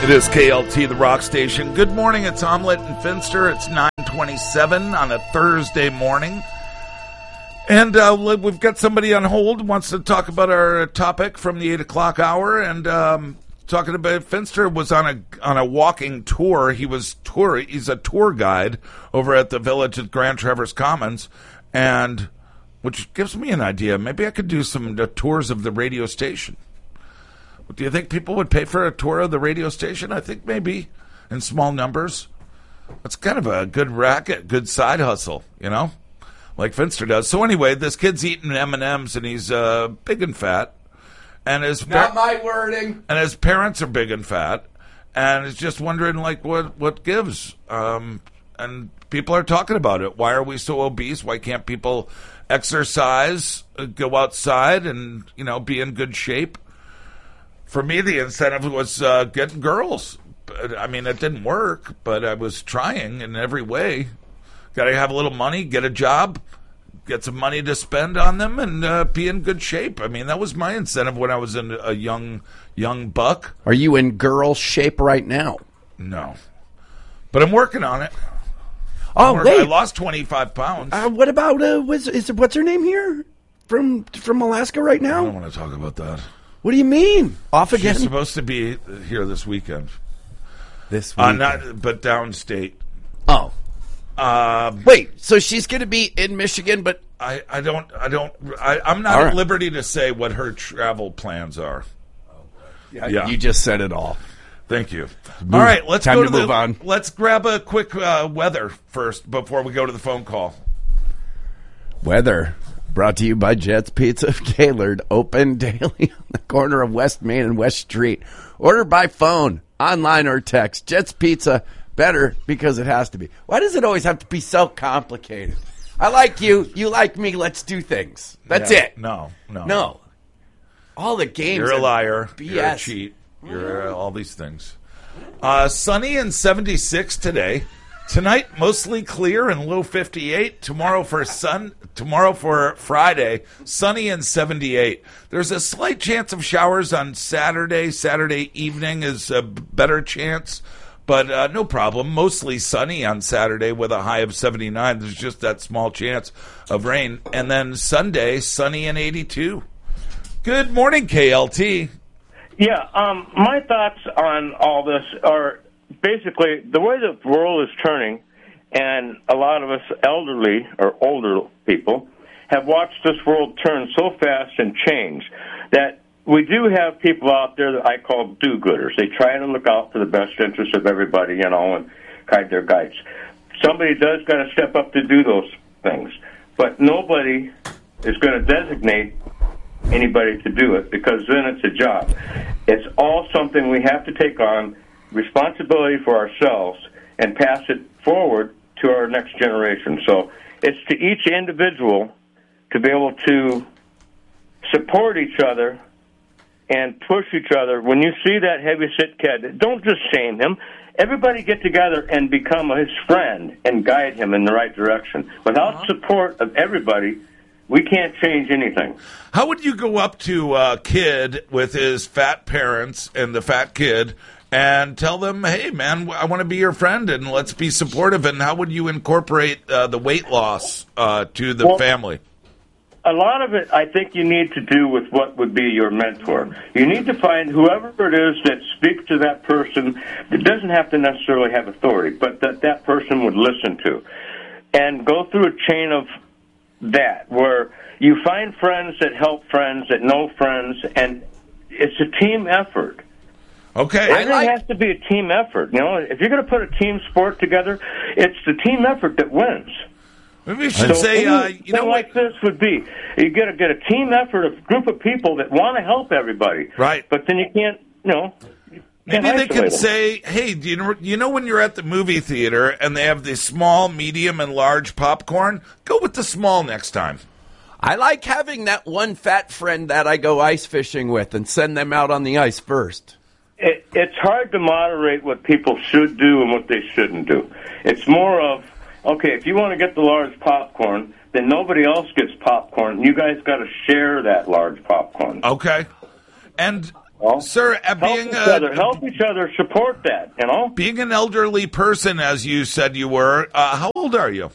It is KLT, the rock station. Good morning, it's Omelette and Finster. It's 9:27 on a Thursday morning. And we've got somebody on hold who wants to talk about our topic from the 8 o'clock hour. And talking about Finster was on a walking tour. He's a tour guide over at the Village at Grand Traverse Commons, and which gives me an idea. Maybe I could do some tours of the radio station. Do you think people would pay for a tour of the radio station? I think maybe in small numbers. That's kind of a good racket, good side hustle, you know, like Finster does. So anyway, this kid's eating M&Ms, and he's big and fat. And Not my wording. And his parents are big and fat. And he's just wondering, like, what gives? And people are talking about it. Why are we so obese? Why can't people exercise, go outside, and, you know, be in good shape? For me, the incentive was getting girls. I mean, it didn't work, but I was trying in every way. Got to have a little money, get a job, get some money to spend on them, and be in good shape. I mean, that was my incentive when I was a young buck. Are you in girl shape right now? No. But I'm working on it. Oh, wait. I lost 25 pounds. What about, what's her name here? From Alaska right now? I don't want to talk about that. What do you mean? Off again? She's supposed to be here this weekend. This weekend? But downstate. Oh. Wait, so she's going to be in Michigan, but... I'm not at liberty to say what her travel plans are. Yeah. You just said it all. Thank you. All right, let's Time go to move on. Let's grab a quick weather first before we go to the phone call. Weather brought to you by Jets Pizza of Gaylord, open daily on the corner of West Main and West Street. Order by phone, online, or text. Jets Pizza, better because it has to be. Why does it always have to be so complicated? I like you, you like me, let's do things. That's it. No. All the games. You're a liar. BS. You're a cheat. You're all these things. Sunny and 76 today. Tonight, mostly clear and low 58. Tomorrow for Friday, sunny and 78. There's a slight chance of showers on Saturday. Saturday evening is a better chance, but no problem. Mostly sunny on Saturday with a high of 79. There's just that small chance of rain. And then Sunday, sunny and 82. Good morning, KLT. Yeah, my thoughts on all this are basically the way the world is turning, and a lot of us elderly or older people have watched this world turn so fast and change that we do have people out there that I call do-gooders. They try to look out for the best interest of everybody, you know, and guide their guides. Somebody does got to step up to do those things, but nobody is going to designate anybody to do it because then it's a job. It's all something we have to take on responsibility for ourselves and pass it forward to our next generation. So it's to each individual to be able to support each other and push each other. When you see that heavy-set kid, don't just shame him. Everybody get together and become his friend and guide him in the right direction. Without support of everybody, we can't change anything. How would you go up to a kid with his fat parents and the fat kid and tell them, hey, man, I want to be your friend and let's be supportive? And how would you incorporate the weight loss to the family? A lot of it, I think you need to do with what would be your mentor. You need to find whoever it is that speaks to that person that doesn't have to necessarily have authority, but that person would listen to. And go through a chain of that, where you find friends that help friends that know friends, and it's a team effort. Okay. Everything has to be a team effort. You know, if you're going to put a team sport together, it's the team effort that wins. Maybe we should say, you know, like this would be, you got to get a team effort, a group of people that want to help everybody. Right. But then you can't, you know. Maybe they can say, hey, do you know when you're at the movie theater and they have the small, medium, and large popcorn? Go with the small next time. I like having that one fat friend that I go ice fishing with and send them out on the ice first. It's hard to moderate what people should do and what they shouldn't do. It's more of, okay, if you want to get the large popcorn, then nobody else gets popcorn. You guys got to share that large popcorn. Okay. And Well, Sir, help each other, support that, you know? Being an elderly person, as you said you were, how old are you?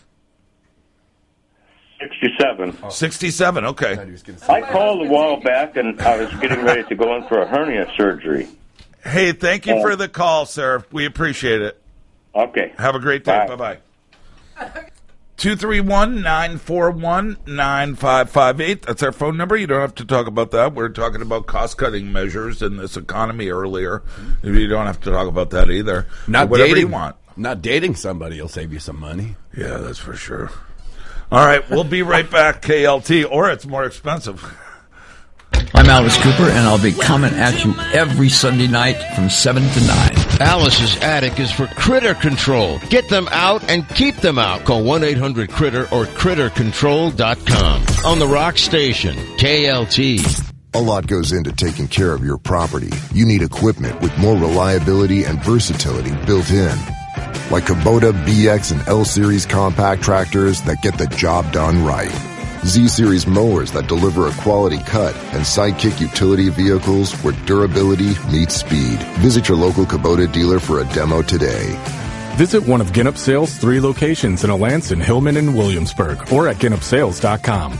67. 67, okay. I called a while back, and I was getting ready to go in for a hernia surgery. Hey, thank you for the call, sir. We appreciate it. Okay. Have a great day. Bye. Bye-bye. 231-941-9558. That's our phone number. You don't have to talk about that. We're talking about cost-cutting measures in this economy earlier. You don't have to talk about that either. Whatever you want. Not dating somebody will save you some money. Yeah, that's for sure. All right, we'll be right back, KLT, or it's more expensive. I'm Alice Cooper, and I'll be coming at you every Sunday night from 7 to 9. Alice's Attic is for critter control. Get them out and keep them out. Call 1-800-CRITTER or CritterControl.com. On the Rock Station, KLT. A lot goes into taking care of your property. You need equipment with more reliability and versatility built in. Like Kubota BX and L-Series compact tractors that get the job done right. Z-Series mowers that deliver a quality cut, and Sidekick utility vehicles where durability meets speed. Visit your local Kubota dealer for a demo today. Visit one of Ginup Sales' 3 locations in Alanson, Hillman, and Williamsburg, or at GinupSales.com.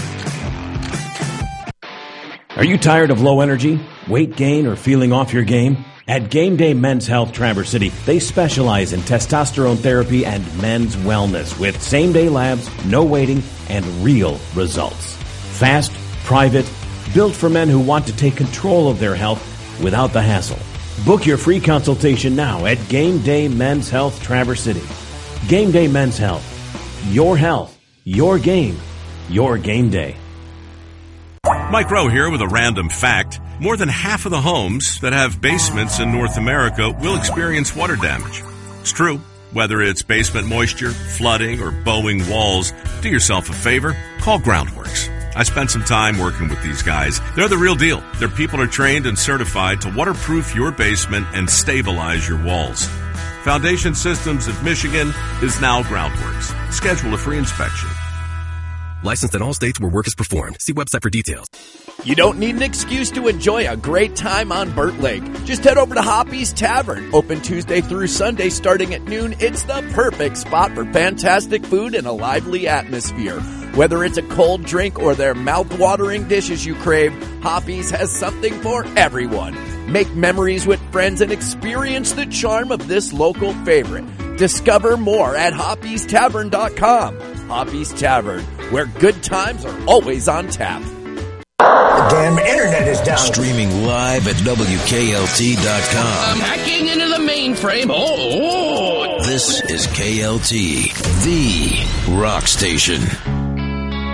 Are you tired of low energy, weight gain, or feeling off your game? At Game Day Men's Health Traverse City, they specialize in testosterone therapy and men's wellness with same-day labs, no waiting, and real results. Fast, private, built for men who want to take control of their health without the hassle. Book your free consultation now at Game Day Men's Health Traverse City. Game Day Men's Health. Your health, your game, your game day. Mike Rowe here with a random fact. More than half of the homes that have basements in North America will experience water damage. It's true. Whether it's basement moisture, flooding, or bowing walls, do yourself a favor. Call Groundworks. I spent some time working with these guys. They're the real deal. Their people are trained and certified to waterproof your basement and stabilize your walls. Foundation Systems of Michigan is now Groundworks. Schedule a free inspection. Licensed in all states where work is performed. See website for details. You don't need an excuse to enjoy a great time on Burt Lake. Just head over to Hoppy's Tavern. Open Tuesday through Sunday starting at noon. It's the perfect spot for fantastic food and a lively atmosphere. Whether it's a cold drink or their mouth-watering dishes you crave, Hoppy's has something for everyone. Make memories with friends and experience the charm of this local favorite. Discover more at Hoppy'sTavern.com. Hoppy's Tavern, where good times are always on tap. The damn internet is down. Streaming live at WKLT.com. I'm hacking into the mainframe. Oh. This is KLT, the rock station.